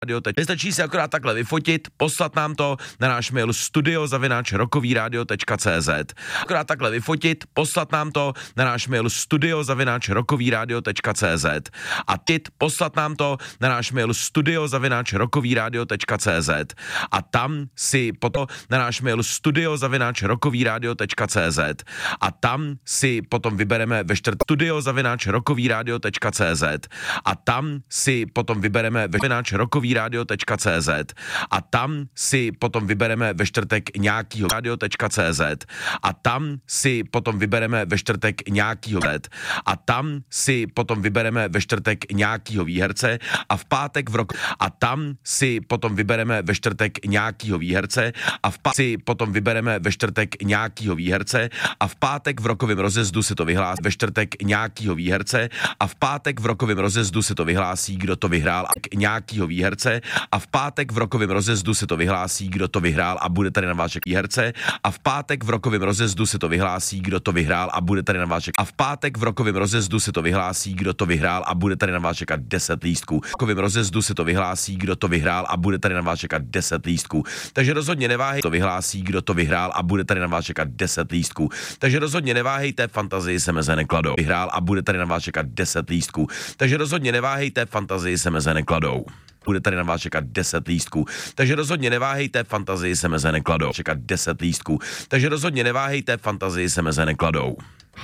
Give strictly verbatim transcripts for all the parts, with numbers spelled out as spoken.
Stačí si akorát takhle vyfotit, poslat nám to na náš mail studio zavináč rockovyradio tečka cé zet. Akorát takhle vyfotit, poslat nám to na náš mail studio zavináč rockovyradio tečka cé zet a tit poslat nám to na náš mail studio zavináč rockovyradio tečka cé zet a tam si potom na náš mail studio zavináč rockovyradio tečka cé zet a tam si potom vybereme ve čtvrtek studio zavináč rockovyradio tečka cé zet a tam si potom vybereme ve zavináč rockovyradio tečka cé zet a tam si potom vybereme ve čtvrtek nějakýho radio tečka cé zet a tam si potom vybereme ve čtvrtek nějakýho let a tam si potom vybereme ve čtvrtek nějakýho výherce a v pátek v roku a tam si potom vybereme ve čtvrtek nějakýho výherce a v pátek si potom vybereme ve čtvrtek nějakýho výherce a v pátek v rokovém rozjezdu se to vyhlásí ve čtvrtek nějakýho výherce a v pátek v rokovém rozjezdu se to vyhlásí, kdo to vyhrál a nějakýho výherce a v pátek v rokovém rozjezdu se to vyhlásí, kdo to vyhrál a bude tady na vás čekat výherce a v pátek v rokovém rozjezdu se to vyhlásí, kdo to vyhrál a bude tady na vás čekat a v pátek v rokovém rozjezdu se to vyhlásí, kdo to vyhrál a bude tady na vás čekat deset lístků. V rokovém rozjezdu se to vyhlásí, kdo to vyhrál a bude tady na vás čekat deset lístků. Takže rozhodně neváhejte, to vyhlásí, kdo to vyhrál a bude tady na vás čekat deset lístků. Takže rozhodně neváhejte, fantazii se meze nekladou. Vyhrál a bude tady na vás čekat deset lístků. Takže rozhodně neváhejte, fantazii se meze nekladou. Bude tady na vás čekat deset lístků. Takže rozhodně neváhejte, fantazii se meze nekladou. Čekat deset lístků. Takže rozhodně neváhejte, fantazii se meze nekladou.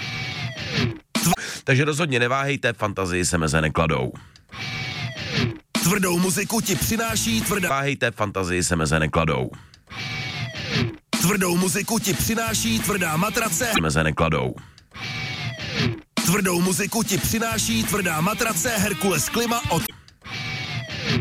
Takže rozhodně neváhejte, fantazii se meze nekladou. Tvrdou muziku ti přináší tvrdá... Váhejte, fantazii se meze nekladou. Tvrdou muziku ti přináší tvrdá matrace... Meze nekladou. Tvrdou muziku ti přináší tvrdá matrace Herkules Klima od...